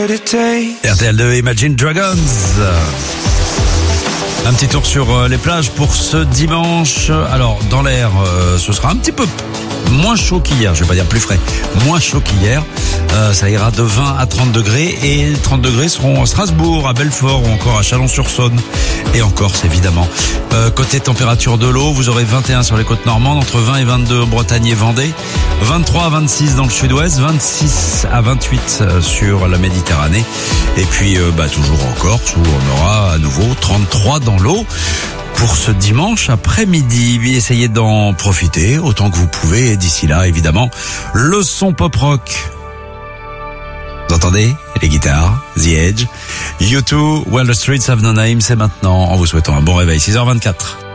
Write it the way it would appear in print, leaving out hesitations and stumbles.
RTL2, Imagine Dragons. Un petit tour sur les plages pour ce dimanche. Alors, dans l'air, ce sera un petit peu moins chaud qu'hier. Je vais pas dire plus frais, moins chaud qu'hier. Ça ira de 20 à 30 degrés. Et 30 degrés seront à Strasbourg, à Belfort ou encore à Chalon-sur-Saône. Et en Corse, évidemment. Côté température de l'eau, vous aurez 21 sur les côtes normandes, entre 20 et 22 en Bretagne et Vendée. 23 à 26 dans le sud-ouest, 26 à 28 sur la Méditerranée. Et puis, toujours en Corse où on aura à nouveau 33 dans l'eau. Pour ce dimanche après-midi, essayez d'en profiter autant que vous pouvez. Et d'ici là, évidemment, le son pop-rock. Vous entendez les guitares, The Edge, U2, Well the Streets Have No Name, c'est maintenant en vous souhaitant un bon réveil, 6h24.